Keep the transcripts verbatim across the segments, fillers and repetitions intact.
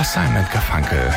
Simon Garfunkel.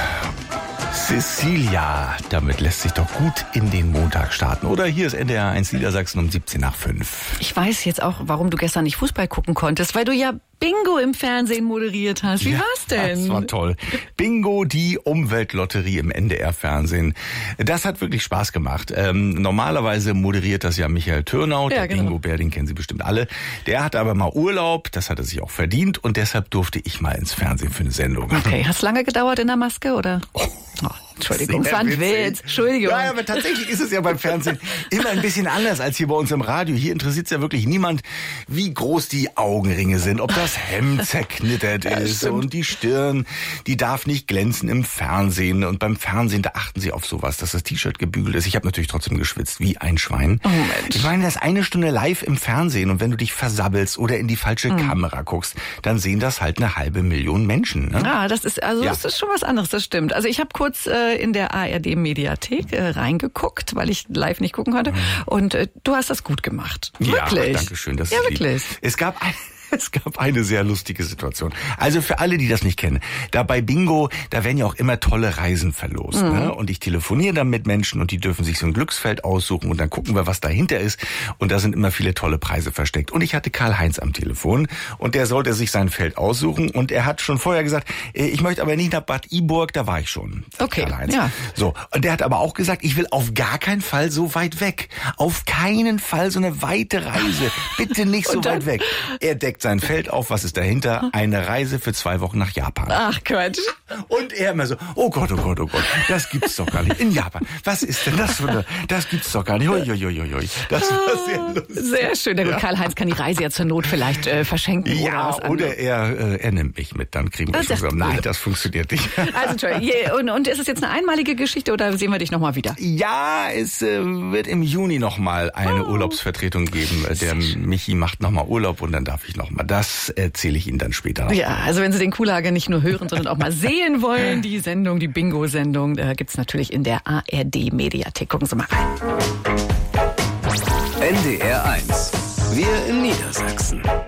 Cecilia, damit lässt sich doch gut in den Montag starten. Oder hier ist N D R eins Niedersachsen um siebzehn nach fünf. Ich weiß jetzt auch, warum du gestern nicht Fußball gucken konntest, weil du ja Bingo im Fernsehen moderiert hast. Wie ja, war's denn? Das war toll. Bingo, die Umweltlotterie im N D R-Fernsehen. Das hat wirklich Spaß gemacht. Ähm, normalerweise moderiert das ja Michael Türnau, Ja, der genau. Bingo-Bär, den kennen Sie bestimmt alle. Der hat aber mal Urlaub, das hat er sich auch verdient und deshalb durfte ich mal ins Fernsehen für eine Sendung. Okay, hat's lange gedauert in der Maske, oder? Oh, Entschuldigung, es war ein Witz. Entschuldigung. Ja, aber tatsächlich ist es ja beim Fernsehen immer ein bisschen anders als hier bei uns im Radio. Hier interessiert es ja wirklich niemand, wie groß die Augenringe sind, ob das Hemd zerknittert Ja, ist stimmt. und die Stirn, die darf nicht glänzen im Fernsehen. Und beim Fernsehen, da achten sie auf sowas, dass das T-Shirt gebügelt ist. Ich habe natürlich trotzdem geschwitzt, wie ein Schwein. Oh Mensch. Ich meine, das ist eine Stunde live im Fernsehen und wenn du dich versabbelst oder in die falsche Mhm. Kamera guckst, dann sehen das halt eine halbe Million Menschen. Ne? Ah, das ist also Ja. das ist schon was anderes, das stimmt. Also ich habe kurz äh, in der A R D-Mediathek äh, reingeguckt, weil ich live nicht gucken konnte. Und äh, du hast das gut gemacht. Ja, Wirklich. danke schön. Das ja, ist lieb. wirklich. Es gab ein Es gab eine sehr lustige Situation. Also für alle, die das nicht kennen, da bei Bingo, da werden ja auch immer tolle Reisen verlost. Mhm. Ne? Und ich telefoniere dann mit Menschen und die dürfen sich so ein Glücksfeld aussuchen und dann gucken wir, was dahinter ist. Und da sind immer viele tolle Preise versteckt. Und ich hatte Karl-Heinz am Telefon und der sollte sich sein Feld aussuchen. Und er hat schon vorher gesagt, äh, ich möchte aber nicht nach Bad Iburg, da war ich schon. Okay, Karl-Heinz. ja. So, und der hat aber auch gesagt, ich will auf gar keinen Fall so weit weg. Auf keinen Fall so eine weite Reise. Bitte nicht so Und dann? weit weg. Er deckt sein Feld auf, was ist dahinter? Eine Reise für zwei Wochen nach Japan. Ach Quatsch. Und er immer so, oh Gott, oh Gott, oh Gott, das gibt's doch gar nicht. In Japan, was ist denn das für eine, das gibt's doch gar nicht. Ui, ui, ui, ui. Das war sehr lustig. Sehr schön. Der Karl-Heinz kann die Reise ja zur Not vielleicht äh, verschenken oder Ja, was anderes. oder er, äh, er nimmt mich mit, dann kriegen wir Das schon ist zusammen. gut. Nein, das funktioniert nicht. Also toll. Je- Und, und ist es jetzt eine einmalige Geschichte oder sehen wir dich nochmal wieder? Ja, es äh, wird im Juni nochmal eine Oh. Urlaubsvertretung geben. Äh, Der Michi macht nochmal Urlaub und dann darf ich nochmal. Das erzähle ich Ihnen dann später noch. Ja, also wenn Sie den Kuhlhager nicht nur hören, sondern auch mal sehen wollen, die Sendung, die Bingo-Sendung, da gibt's natürlich in der A R D-Mediathek. Gucken Sie mal rein. N D R eins. Wir in Niedersachsen.